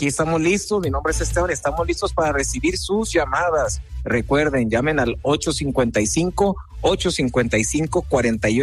aquí estamos listos. Mi nombre es Esteban, estamos listos para recibir sus llamadas. Recuerden, llamen al 855-41